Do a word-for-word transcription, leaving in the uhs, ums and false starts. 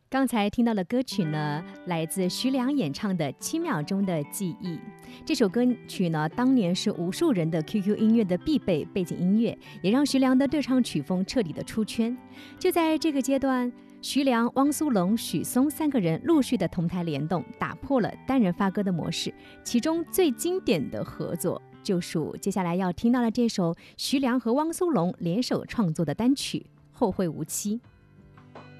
刚才听到的歌曲呢，来自徐良演唱的《七秒钟的记忆》。这首歌曲呢，当年是无数人的 Q Q 音乐的必备背景音乐，也让徐良的对唱曲风彻底的出圈。就在这个阶段，徐良、汪苏泷、许嵩三个人陆续的同台联动，打破了单人发歌的模式。其中最经典的合作，就属接下来要听到的这首徐良和汪苏泷联手创作的单曲《后会无期》。